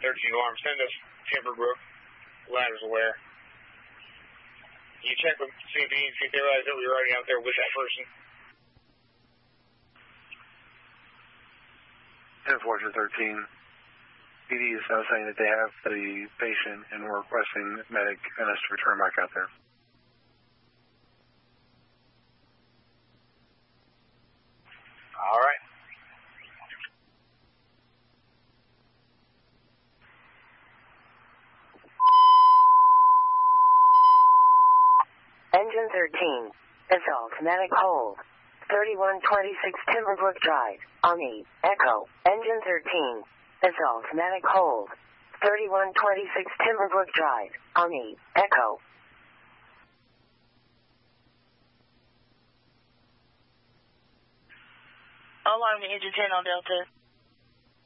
alarm. Send us Timberbrook. Ladder's aware. You check with CP and see if they realize that we were already out there with that person. 10-4-13. PD is now saying that they have the patient and we're requesting medic and us to return back out there. All right. Engine 13. Assault medic hold. 3126 Timberbrook Drive. Omni. Echo. Engine 13. Assault medic hold. 3126 Timberbrook Drive. Omni. Echo. Alarm to engine 10 on Delta.